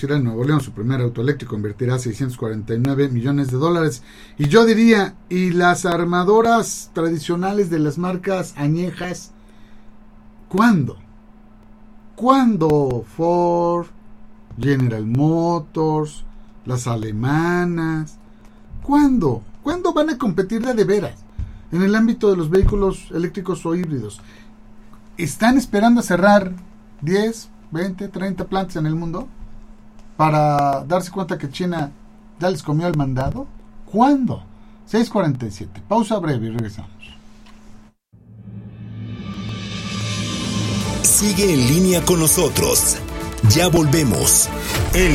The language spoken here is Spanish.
producirá en Nuevo León su primer auto eléctrico, invertirá $649 millones. Y yo diría, ¿y las armadoras tradicionales de las marcas añejas? ¿Cuándo? ¿Cuándo Ford, General Motors, las alemanas? ¿Cuándo? ¿Cuándo van a competir de veras en el ámbito de los vehículos eléctricos o híbridos? ¿Están esperando a cerrar 10, 20, 30 plantas en el mundo para darse cuenta que China ya les comió el mandado? ¿Cuándo? 6:47. Pausa breve y regresamos. Sigue en línea con nosotros. Ya volvemos.